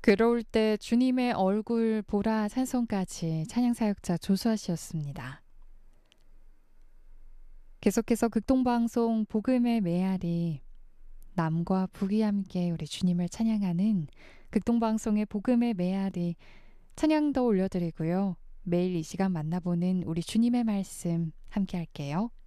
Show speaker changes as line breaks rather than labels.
괴로울 때 주님의 얼굴 보라 찬송까지 찬양사역자 조수아 씨였습니다. 계속해서 극동방송 복음의 메아리 남과 북이 함께 우리 주님을 찬양하는 극동방송의 복음의 메아리 찬양도 올려드리고요. 매일 이 시간 만나보는 우리 주님의 말씀 함께 할게요.